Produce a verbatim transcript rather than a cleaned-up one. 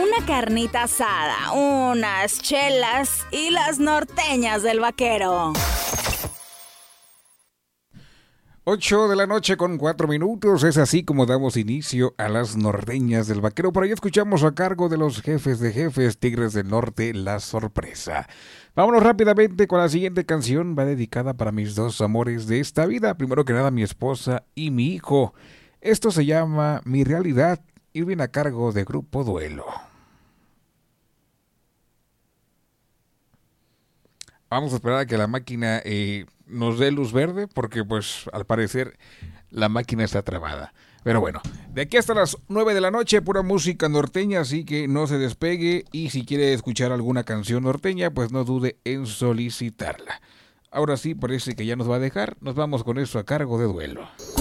una carnita asada, unas chelas y las norteñas del vaquero. ocho de la noche con cuatro minutos, es así como damos inicio a las norteñas del vaquero. Por ahí escuchamos a cargo de los jefes de jefes, Tigres del Norte, La Sorpresa. Vámonos rápidamente con la siguiente canción, va dedicada para mis dos amores de esta vida. Primero que nada, mi esposa y mi hijo. Esto se llama Mi Realidad y viene a cargo de Grupo Duelo. Vamos a esperar a que la máquina eh, nos dé luz verde porque pues al parecer la máquina está trabada. Pero bueno, de aquí hasta las nueve de la noche pura música norteña, así que no se despegue y si quiere escuchar alguna canción norteña pues no dude en solicitarla. Ahora sí parece que ya nos va a dejar, nos vamos con eso a cargo de Duelo.